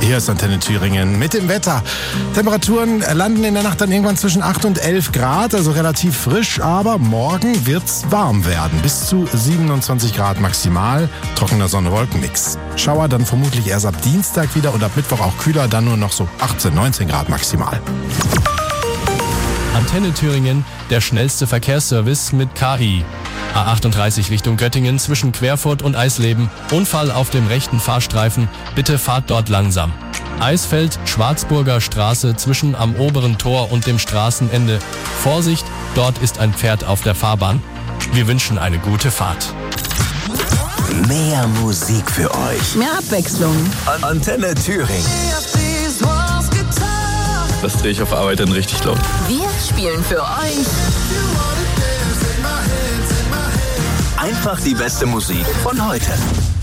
Hier ist Antenne Thüringen mit dem Wetter. Temperaturen landen in der Nacht dann irgendwann zwischen 8 und 11 Grad, also relativ frisch, aber morgen wird's warm werden. Bis zu 27 Grad maximal, trockener Sonne-Wolken-Mix. Schauer dann vermutlich erst ab Dienstag wieder und ab Mittwoch auch kühler, dann nur noch so 18, 19 Grad maximal. Antenne Thüringen, der schnellste Verkehrsservice mit KI. A38 Richtung Göttingen zwischen Querfurt und Eisleben. Unfall auf dem rechten Fahrstreifen. Bitte fahrt dort langsam. Eisfeld, Schwarzburger Straße zwischen am oberen Tor und dem Straßenende. Vorsicht, dort ist ein Pferd auf der Fahrbahn. Wir wünschen eine gute Fahrt. Mehr Musik für euch. Mehr Abwechslung. Antenne Thüringen. Das drehe ich auf Arbeit dann richtig laut. Wir spielen für euch Einfach die beste Musik von heute.